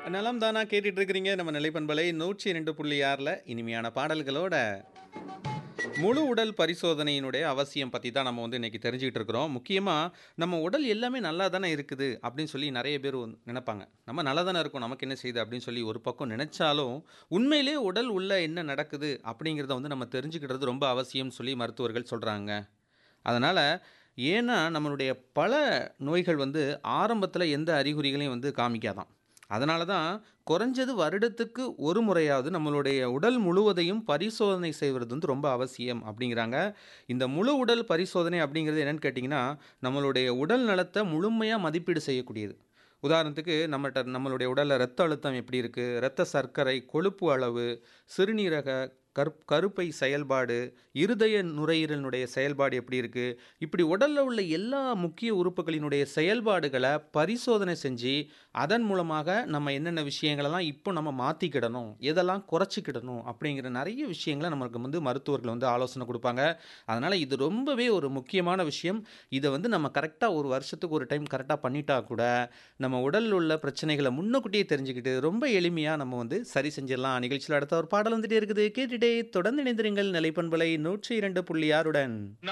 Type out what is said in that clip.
நலம் தானா கேட்டுட்டு இருக்கிறீங்க நம்ம நிலைப்பண்பலை 102.6ல இனிமையான பாடல்களோட முழு உடல் பரிசோதனையினுடைய அவசியம் பற்றி தான் நம்ம வந்து இன்னைக்கு தெரிஞ்சுக்கிட்டு இருக்கிறோம். முக்கியமாக நம்ம உடல் எல்லாமே நல்லா தானே இருக்குது அப்படின்னு சொல்லி நிறைய பேர் நினைப்பாங்க. நம்ம நல்லா தானே இருக்கோம், நமக்கு என்ன செய்யுது அப்படின்னு சொல்லி ஒரு பக்கம் நினைச்சாலும் உண்மையிலே உடல் உள்ள என்ன நடக்குது அப்படிங்கிறத வந்து நம்ம தெரிஞ்சுக்கிறது ரொம்ப அவசியம்னு சொல்லி மருத்துவர்கள் சொல்கிறாங்க. அதனால் ஏன்னா நம்மளுடைய பல நோய்கள் வந்து ஆரம்பத்தில் எந்த அறிகுறிகளையும் வந்து காமிக்காதான். அதனால தான் குறைஞ்சது வருடத்துக்கு ஒரு முறையாவது நம்மளுடைய உடல் முழுவதையும் பரிசோதனை செய்வது வந்து ரொம்ப அவசியம் அப்படிங்கிறாங்க. இந்த முழு உடல் பரிசோதனை அப்படிங்கிறது என்னன்னு கேட்டிங்கன்னா, நம்மளுடைய உடல் நலத்தை முழுமையாக மதிப்பீடு செய்யக்கூடியது. உதாரணத்துக்கு நம்மளுடைய உடலில் இரத்த அழுத்தம் எப்படி இருக்குது, இரத்த சர்க்கரை, கொழுப்பு அளவு, சிறுநீரக கருப்பை செயல்பாடு, இருதய நுரையீரலினுடைய செயல்பாடு எப்படி இருக்குது, இப்படி உடலில் உள்ள எல்லா முக்கிய உறுப்புகளினுடைய செயல்பாடுகளை பரிசோதனை செஞ்சு அதன் மூலமாக நம்ம என்னென்ன விஷயங்களெல்லாம் இப்போ நம்ம மாற்றிக்கிடணும், எதெல்லாம் குறைச்சிக்கிடணும் அப்படிங்கிற நிறைய விஷயங்களை நமக்கு வந்து மருத்துவர்கள் வந்து ஆலோசனை கொடுப்பாங்க. அதனால் இது ரொம்பவே ஒரு முக்கியமான விஷயம். இதை வந்து நம்ம கரெக்டாக ஒரு வருஷத்துக்கு ஒரு டைம் கரெக்டாக பண்ணிட்டா கூட நம்ம உடலில் உள்ள பிரச்சனைகளை முன்னக்கூட்டியே தெரிஞ்சுக்கிட்டு ரொம்ப எளிமையாக நம்ம வந்து சரி செஞ்சிடலாம். நிகழ்ச்சியில் அடுத்த ஒரு பாடல் வந்துட்டே இருக்குது, கேட்டுட்டே தொடர்ந்து இணைந்திருங்கள் நிலைப்பண்பலை 102.6உடன்.